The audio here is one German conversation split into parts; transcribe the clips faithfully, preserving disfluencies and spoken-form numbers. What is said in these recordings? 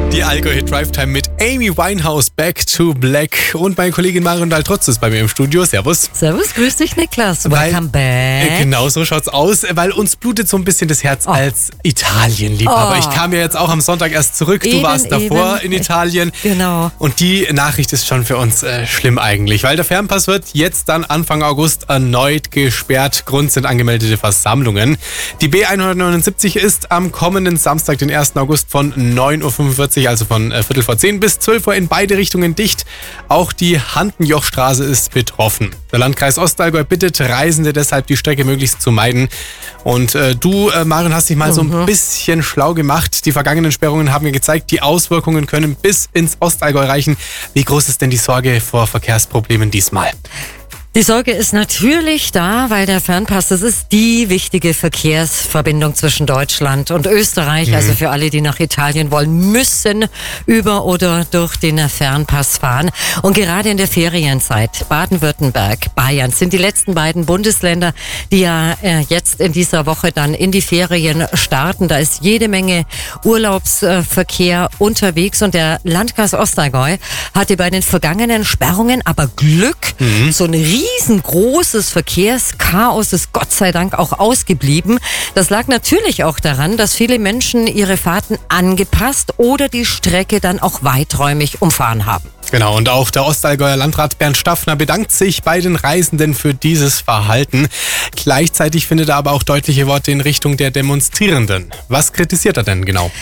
Die Allgäu Hit Drive Time mit Amy Winehouse, Back to Black. Und meine Kollegin Marion Dahl-Trotz ist bei mir im Studio. Servus. Servus, grüß dich, Niklas. Welcome weil, back. Genau so schaut's aus, weil uns blutet so ein bisschen das Herz oh. als Italien-Liebhaber. Oh. Ich kam ja jetzt auch am Sonntag erst zurück. Eben, du warst davor eben. in Italien. Genau. Und die Nachricht ist schon für uns äh, schlimm eigentlich, weil der Fernpass wird jetzt dann Anfang August erneut gesperrt. Grund sind angemeldete Versammlungen. Die B hundertneunundsiebzig ist am kommenden Samstag, den ersten August von neun Uhr fünfundvierzig, also von äh, Viertel vor zehn bis zwölf Uhr in beide Richtungen dicht. Auch die Handenjochstraße ist betroffen. Der Landkreis Ostallgäu bittet Reisende deshalb, die Strecke möglichst zu meiden. Und äh, du, äh, Marion, hast dich mal mhm. so ein bisschen schlau gemacht. Die vergangenen Sperrungen haben mir gezeigt, die Auswirkungen können bis ins Ostallgäu reichen. Wie groß ist denn die Sorge vor Verkehrsproblemen diesmal? Die Sorge ist natürlich da, weil der Fernpass, das ist die wichtige Verkehrsverbindung zwischen Deutschland und Österreich. Mhm. Also für alle, die nach Italien wollen, müssen über oder durch den Fernpass fahren. Und gerade in der Ferienzeit, Baden-Württemberg, Bayern sind die letzten beiden Bundesländer, die ja äh, jetzt in dieser Woche dann in die Ferien starten. Da ist jede Menge Urlaubsverkehr unterwegs und der Landkreis Ostallgäu hatte bei den vergangenen Sperrungen aber Glück, mhm. so eine riesengroßes Verkehrschaos ist Gott sei Dank auch ausgeblieben. Das lag natürlich auch daran, dass viele Menschen ihre Fahrten angepasst oder die Strecke dann auch weiträumig umfahren haben. Genau, und auch der Ostallgäuer Landrat Bernd Staffner bedankt sich bei den Reisenden für dieses Verhalten. Gleichzeitig findet er aber auch deutliche Worte in Richtung der Demonstrierenden. Was kritisiert er denn genau?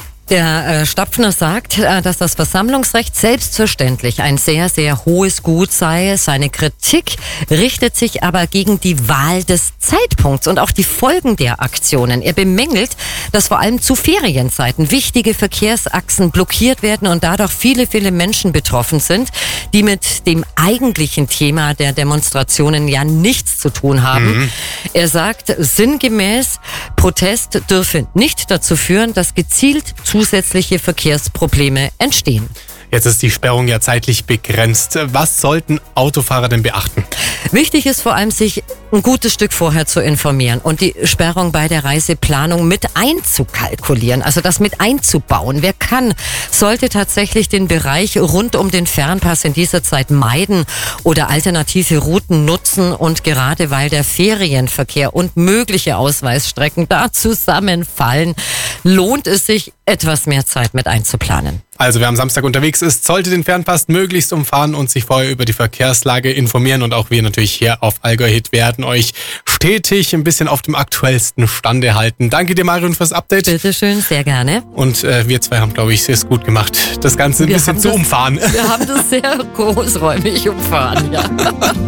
Der äh, Staffner sagt, äh, dass das Versammlungsrecht selbstverständlich ein sehr, sehr hohes Gut sei. Seine Kritik richtet sich aber gegen die Wahl des Zeitpunkts und auch die Folgen der Aktionen. Er bemängelt, dass vor allem zu Ferienzeiten wichtige Verkehrsachsen blockiert werden und dadurch viele, viele Menschen betroffen sind, die mit dem eigentlichen Thema der Demonstrationen ja nichts zu tun haben. Mhm. Er sagt sinngemäß, Protest dürfe nicht dazu führen, dass gezielt zusätzliche Verkehrsprobleme entstehen. Jetzt ist die Sperrung ja zeitlich begrenzt. Was sollten Autofahrer denn beachten? Wichtig ist vor allem, sich ein gutes Stück vorher zu informieren und die Sperrung bei der Reiseplanung mit einzukalkulieren, also das mit einzubauen. Wer kann, sollte tatsächlich den Bereich rund um den Fernpass in dieser Zeit meiden oder alternative Routen nutzen. Und gerade weil der Ferienverkehr und mögliche Ausweisstrecken da zusammenfallen, lohnt es sich, etwas mehr Zeit mit einzuplanen. Also wer am Samstag unterwegs ist, sollte den Fernpass möglichst umfahren und sich vorher über die Verkehrslage informieren. Und auch wir natürlich hier auf Allgäu Hit werden euch stetig ein bisschen auf dem aktuellsten Stande halten. Danke dir, Marion, fürs Update. Bitteschön, sehr gerne. Und äh, wir zwei haben, glaube ich, es gut gemacht, das Ganze ein wir bisschen zu das, umfahren. Wir haben das sehr großräumig umfahren, ja.